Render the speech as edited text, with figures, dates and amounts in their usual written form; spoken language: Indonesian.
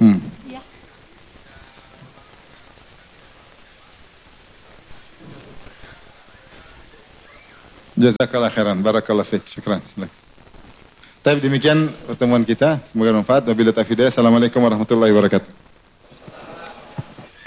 Iya. Jazakallah khairan, barakallah fiik, syukran. Tapi demikian pertemuan kita, semoga bermanfaat. Wabillahi taufiq. Assalamualaikum warahmatullahi wabarakatuh.